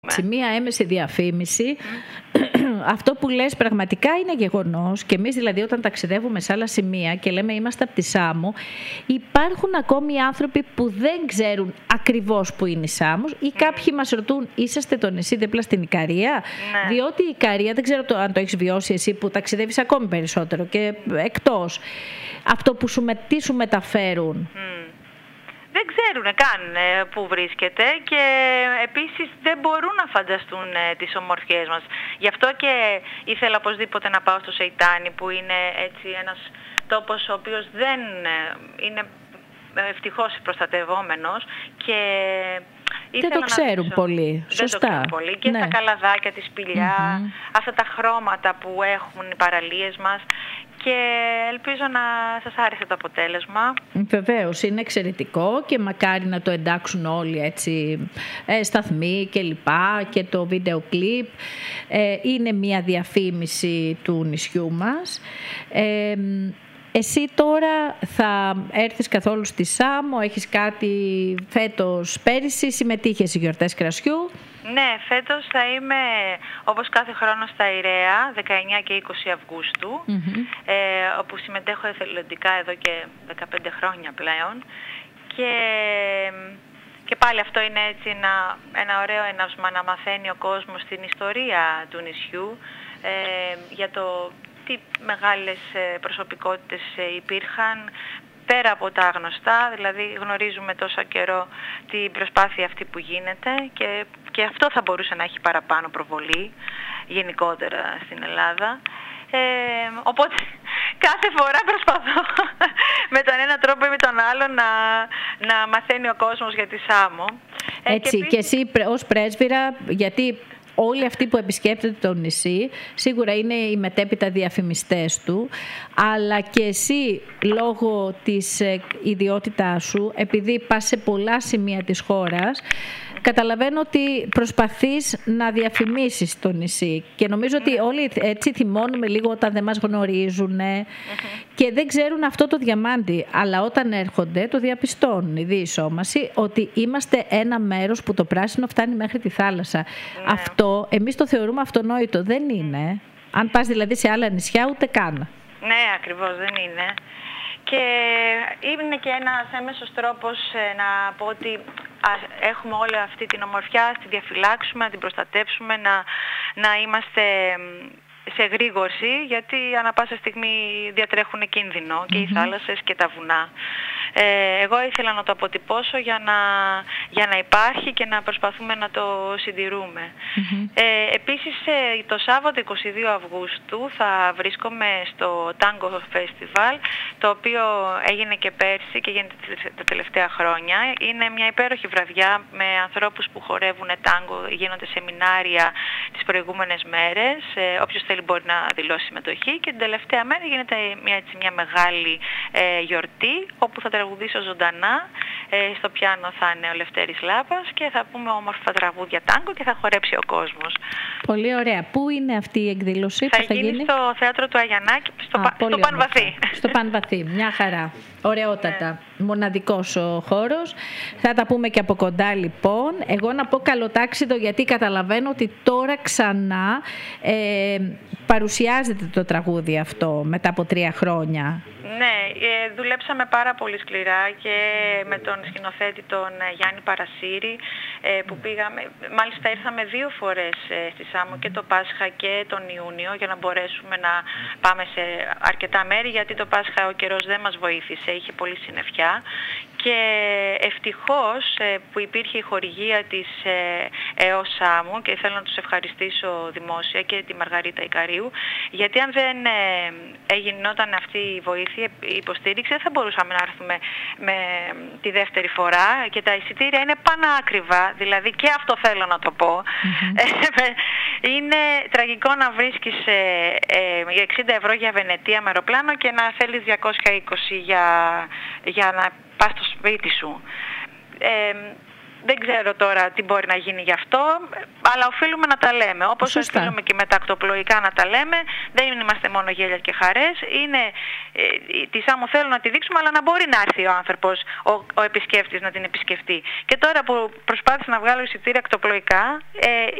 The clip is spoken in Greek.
Μία έμεση διαφήμιση. Αυτό που λες πραγματικά είναι γεγονός και εμείς δηλαδή όταν ταξιδεύουμε σε άλλα σημεία και λέμε είμαστε από τη Σάμο, υπάρχουν ακόμη άνθρωποι που δεν ξέρουν ακριβώς που είναι η Σάμος ή κάποιοι μας ρωτούν είσαστε το νησί δίπλα στην Ικαρία, διότι η Ικαρία, δεν ξέρω αν το έχεις βιώσει εσύ που ταξιδεύεις ακόμη περισσότερο και εκτός, αυτό που τι σου μεταφέρουν. Δεν ξέρουν καν πού βρίσκεται και επίσης δεν μπορούν να φανταστούν τις ομορφιές μας. Γι' αυτό και ήθελα οπωσδήποτε να πάω στο Σεϊτάνι, που είναι έτσι ένας τόπος ο οποίος δεν είναι ευτυχώς προστατευόμενος και δεν το ξέρουν πολύ. Σωστά. Δεν το ξέρουν πολύ. Και τα καλαδάκια, τη σπηλιά, αυτά τα χρώματα που έχουν οι παραλίες μας. Και ελπίζω να σας άρεσε το αποτέλεσμα. Βεβαίως, είναι εξαιρετικό και μακάρι να το εντάξουν όλοι έτσι, σταθμοί και λοιπά και το βίντεο κλιπ. Είναι μια διαφήμιση του νησιού μας. Εσύ τώρα θα έρθεις καθόλου στη Σάμο, έχεις κάτι φέτος, πέρυσι συμμετείχες στις γιορτές κρασιού? Ναι, φέτος θα είμαι όπως κάθε χρόνο στα Ηραία, 19 και 20 Αυγούστου, όπου συμμετέχω εθελοντικά εδώ και 15 χρόνια πλέον. Και πάλι αυτό είναι έτσι ένα ωραίο έναυσμα να μαθαίνει ο κόσμος την ιστορία του νησιού, για το τι μεγάλες προσωπικότητες υπήρχαν, πέρα από τα γνωστά, δηλαδή γνωρίζουμε τόσο καιρό την προσπάθεια αυτή που γίνεται και αυτό θα μπορούσε να έχει παραπάνω προβολή γενικότερα στην Ελλάδα. Οπότε κάθε φορά προσπαθώ με τον ένα τρόπο ή με τον άλλο να μαθαίνει ο κόσμος για τη Σάμο. Έτσι, και εσύ ως πρέσβυρα, γιατί όλοι αυτοί που επισκέπτεται το νησί σίγουρα είναι οι μετέπειτα διαφημιστές του, αλλά και εσύ λόγω της ιδιότητάς σου, επειδή πας σε πολλά σημεία της χώρας, καταλαβαίνω ότι προσπαθείς να διαφημίσεις το νησί και νομίζω ότι όλοι έτσι θυμώνουμε λίγο όταν δεν μας γνωρίζουν και δεν ξέρουν αυτό το διαμάντι, αλλά όταν έρχονται το διαπιστώνουν η διεισόμαση ότι είμαστε ένα μέρος που το πράσινο φτάνει μέχρι τη θάλασσα. Αυτό εμείς το θεωρούμε αυτονόητο, δεν είναι. Αν πας δηλαδή σε άλλα νησιά ούτε καν. Ναι, ακριβώς δεν είναι. Και είναι και ένας έμεσος τρόπος να πω ότι έχουμε όλη αυτή την ομορφιά, τη διαφυλάξουμε, να την προστατεύσουμε, να είμαστε σε γρήγορση, γιατί ανά πάσα στιγμή διατρέχουν κίνδυνο και οι θάλασσες και τα βουνά. Εγώ ήθελα να το αποτυπώσω για να υπάρχει και να προσπαθούμε να το συντηρούμε. Επίσης το Σάββατο 22 Αυγούστου θα βρίσκομαι στο Tango Festival, το οποίο έγινε και πέρσι και γίνεται τα τελευταία χρόνια. Είναι μια υπέροχη βραδιά με ανθρώπους που χορεύουν τάγκο, γίνονται σεμινάρια τις προηγούμενες μέρες. Όποιος θέλει μπορεί να δηλώσει συμμετοχή και την τελευταία μέρα γίνεται μια μεγάλη γιορτή όπου θα τραγουδήσω ζωντανά. Στο πιάνο θα είναι ο Λευτέρης Λάπας και θα πούμε όμορφα τραγούδια τάγκο και θα χορέψει ο κόσμος. Πολύ ωραία. Πού είναι αυτή η εκδήλωση? Θα γίνει στο Θέατρο του Αγιανάκη, στο Πανβαθί. Στο Πανβαθί, μια χαρά. Ωραιότατα. Μοναδικός ο χώρος. Θα τα πούμε και από κοντά λοιπόν. Εγώ να πω καλοτάξιδο γιατί καταλαβαίνω ότι τώρα ξανά παρουσιάζεται το τραγούδι αυτό μετά από 3 χρόνια. Ναι, δουλέψαμε πάρα πολύ σκληρά και με τον σκηνοθέτη τον Γιάννη Παρασύρη που πήγαμε, μάλιστα ήρθαμε 2 φορές στη Σάμο και το Πάσχα και τον Ιούνιο για να μπορέσουμε να πάμε σε αρκετά μέρη, γιατί το Πάσχα ο καιρός δεν μας βοήθησε, είχε πολύ συννεφιά και ευτυχώς που υπήρχε η χορηγία της ΕΟ Σάμου και θέλω να τους ευχαριστήσω δημόσια και τη Μαργαρίτα Ικαρίου, γιατί αν δεν γινόταν αυτή η βοήθεια, η υποστήριξη, δεν θα μπορούσαμε να έρθουμε με τη δεύτερη φορά και τα εισιτήρια είναι πανάκριβα, δηλαδή και αυτό θέλω να το πω. Είναι τραγικό να βρίσκεις 60 ευρώ για Βενετία με αεροπλάνο και να θέλεις 220 για να πας στο σπίτι σου. δεν ξέρω τώρα τι μπορεί να γίνει γι' αυτό, αλλά οφείλουμε να τα λέμε. Όπως οφείλουμε και με τα ακτοπλοϊκά να τα λέμε, δεν είμαστε μόνο γέλια και χαρές. Είναι τη Σάμο θέλω να τη δείξουμε, αλλά να μπορεί να έρθει ο άνθρωπος, ο επισκέπτης να την επισκεφτεί. Και τώρα που προσπάθησα να βγάλω εισιτήρια ακτοπλοϊκά,